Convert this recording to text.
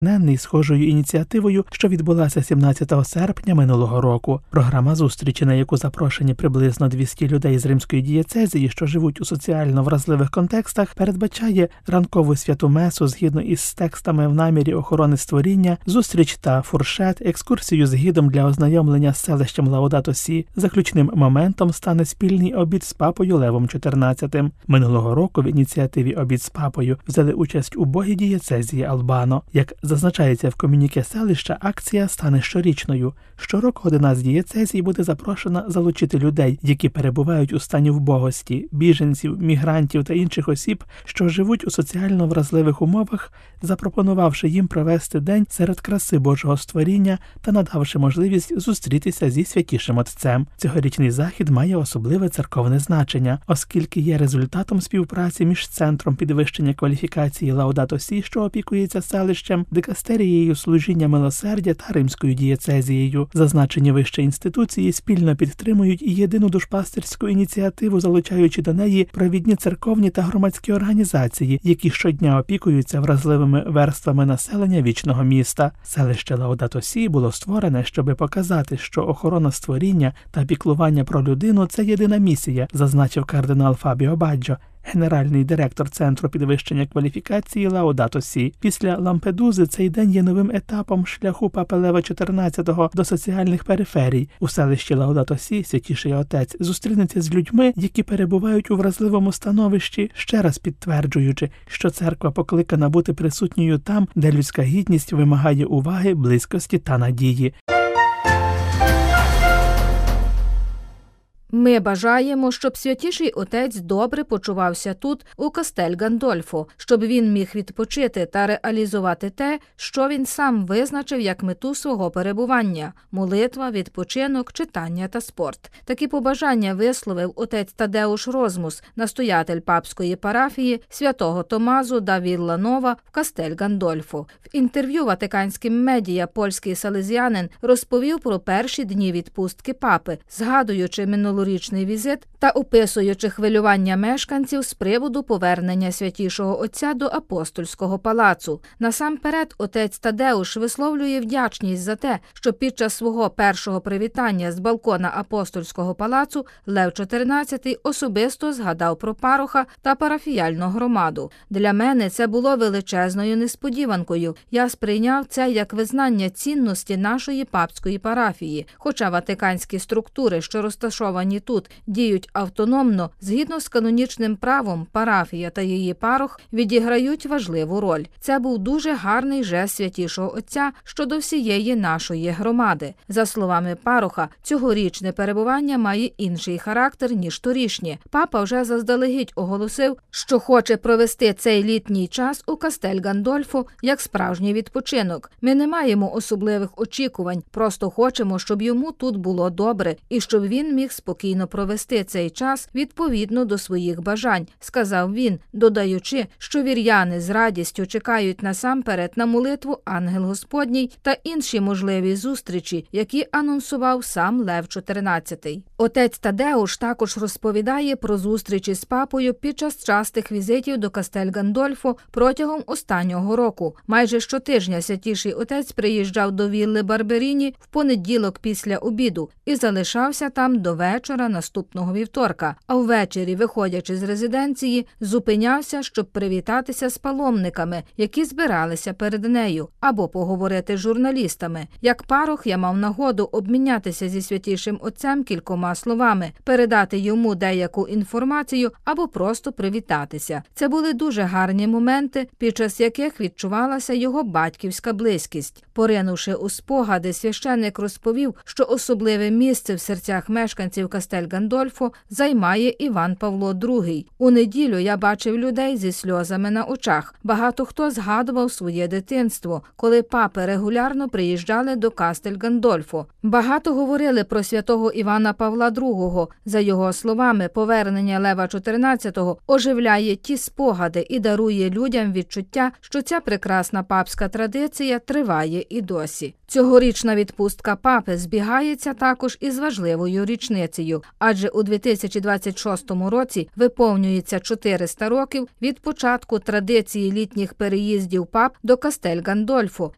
схожою ініціативою, що відбулася 17 серпня минулого року. Програма зустрічі, на яку запрошені приблизно 200 людей з Римської дієцезії, що живуть у соціально вразливих контекстах, передбачає ранкову святу месу згідно із текстами в намірі охорони створіння, зустріч та фуршет, екскурсію з гідом для ознайомлення з селищем Лаудато Сі. Заключним моментом стане спільний обід з папою Левом XIV. Минулого року в ініціативі «Обід з папою» взяли участь убогі дієцезії Албано. Як зазначається в комюніке селища, акція стане щорічною. Щороку одна з дієцезій буде запрошена залучити людей, які перебувають у стані вбогості, біженців, мігрантів та інших осіб, що живуть у соціально вразливих умовах, запропонувавши їм провести день серед краси Божого створіння та надавши можливість зустрітися зі святішим Отцем. Цьогорічний захід має особливе церковне значення, оскільки є результатом співпраці між Центром підвищення кваліфікації Лаудато Сі, що опікується селищем, Дикастерією служіння милосердя та Римською дієцезією. Зазначені вище інституції спільно підтримують і єдину душпастерську ініціативу, залучаючи до неї провідні церковні та громадські організації, які щодня опікуються вразливими верствами населення вічного міста. Селище Лаудато Сі було створене, щоб показати, що охорона створіння та піклування про людину – це єдина місія, зазначив кардинал Фабіо Баджо, генеральний директор Центру підвищення кваліфікації Лаудато Сі. Після Лампедузи цей день є новим етапом шляху папи Лева XIV до соціальних периферій. У селищі Лаудато Сі Святіший Отець зустрінеться з людьми, які перебувають у вразливому становищі, ще раз підтверджуючи, що церква покликана бути присутньою там, де людська гідність вимагає уваги, близькості та надії. Ми бажаємо, щоб Святіший Отець добре почувався тут, у Кастель Гандольфо, щоб він міг відпочити та реалізувати те, що він сам визначив як мету свого перебування – молитва, відпочинок, читання та спорт. Такі побажання висловив отець Тадеуш Розмус, настоятель папської парафії святого Томазу да Вілланова в Кастель Гандольфо. В інтерв'ю ватиканським медіа польський салезіанин розповів про перші дні відпустки папи, згадуючи минулорічний візит та описуючи хвилювання мешканців з приводу повернення Святішого Отця до Апостольського палацу. Насамперед, отець Тадеуш висловлює вдячність за те, що під час свого першого привітання з балкона Апостольського палацу Лев XIV особисто згадав про пароха та парафіяльну громаду. Для мене це було величезною несподіванкою. Я сприйняв це як визнання цінності нашої папської парафії. Хоча ватиканські структури, що розташовані тут, діють автономно, згідно з канонічним правом, парафія та її парох відіграють важливу роль. Це був дуже гарний жест Святішого Отця щодо всієї нашої громади. За словами пароха, цьогорічне перебування має інший характер, ніж торішнє. Папа вже заздалегідь оголосив, що хоче провести цей літній час у Кастель Гандольфо як справжній відпочинок. Ми не маємо особливих очікувань, просто хочемо, щоб йому тут було добре і щоб він міг спокійно провести цей час відповідно до своїх бажань, сказав він, додаючи, що віряни з радістю чекають насамперед на молитву Ангел Господній та інші можливі зустрічі, які анонсував сам Лев XIV. Отець Тадеуш також розповідає про зустрічі з папою під час частих візитів до Кастель Гандольфо протягом останнього року. Майже щотижня Святіший Отець приїжджав до вілли Барберіні в понеділок після обіду і залишався там до вечора наступного вівторка, а ввечері, виходячи з резиденції, зупинявся, щоб привітатися з паломниками, які збиралися перед нею, або поговорити з журналістами. Як парох я мав нагоду обмінятися зі Святішим Отцем кількома словами, передати йому деяку інформацію або просто привітатися. Це були дуже гарні моменти, під час яких відчувалася його батьківська близькість. Поринувши у спогади, священник розповів, що особливе місце в серцях мешканців Кастель Гандольфо займає Іван Павло II. У неділю я бачив людей зі сльозами на очах. Багато хто згадував своє дитинство, коли папи регулярно приїжджали до Кастель Гандольфо. Багато говорили про святого Івана Павла II. За його словами, повернення Лева XIV оживляє ті спогади і дарує людям відчуття, що ця прекрасна папська традиція триває і досі. Цьогорічна відпустка папи збігається також із важливою річницею, адже у 2026 році виповнюється 400 років від початку традиції літніх переїздів пап до Кастель Гандольфо,